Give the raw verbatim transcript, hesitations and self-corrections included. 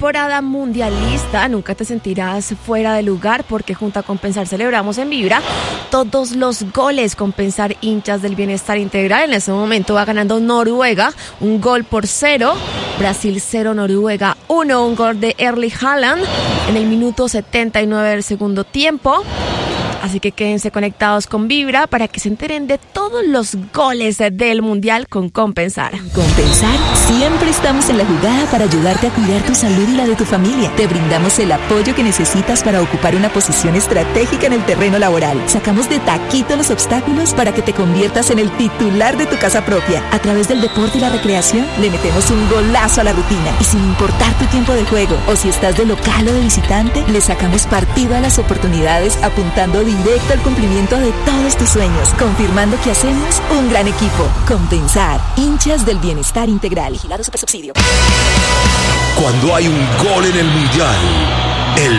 temporada mundialista nunca te sentirás fuera de lugar, porque junto a Compensar celebramos en Vibra todos los goles. Compensar, hinchas del bienestar integral. En ese momento va ganando Noruega un gol por cero, Brasil cero, Noruega uno, un gol de Erling Haaland en el minuto setenta y nueve del segundo tiempo. Así que quédense conectados con Vibra para que se enteren de todos los goles del Mundial con Compensar. Compensar, siempre estamos en la jugada para ayudarte a cuidar tu salud y la de tu familia. Te brindamos el apoyo que necesitas para ocupar una posición estratégica en el terreno laboral. Sacamos de taquito los obstáculos para que te conviertas en el titular de tu casa propia. A través del deporte y la recreación, le metemos un golazo a la rutina. Y sin importar tu tiempo de juego, o si estás de local o de visitante, le sacamos partido a las oportunidades apuntando directo al cumplimiento de todos tus sueños, confirmando que hacemos un gran equipo. Compensar, hinchas del bienestar integral. Vigilado Supersubsidio. Cuando hay un gol en el Mundial,